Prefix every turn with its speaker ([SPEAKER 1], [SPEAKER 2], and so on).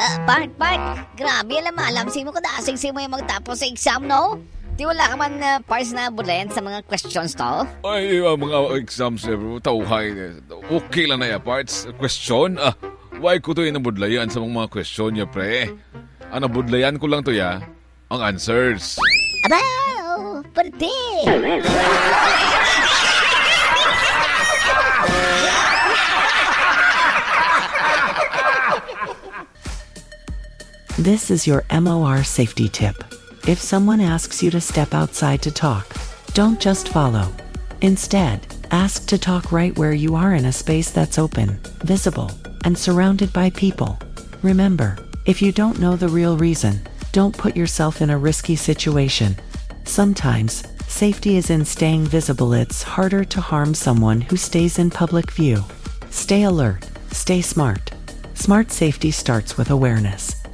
[SPEAKER 1] Part, grabe alam simo ko dasig simo yung magtapos sa exam, no? Di wala ka man parts na bulayan sa mga questions to?
[SPEAKER 2] Ay, mga exams, tauhay. Okay lang na ya, parts. Question? Why ko to inabudlayan sa mga question niya, pre? Ang nabudlayan ko lang to ya, ang answers.
[SPEAKER 1] Aba, pwede.
[SPEAKER 3] This is your MOR safety tip. If someone asks you to step outside to talk, don't just follow. Instead, ask to talk right where you are in a space that's open, visible, and surrounded by people. Remember, if you don't know the real reason, don't put yourself in a risky situation. Sometimes, safety is in staying visible. It's harder to harm someone who stays in public view. Stay alert, stay smart. Smart safety starts with awareness.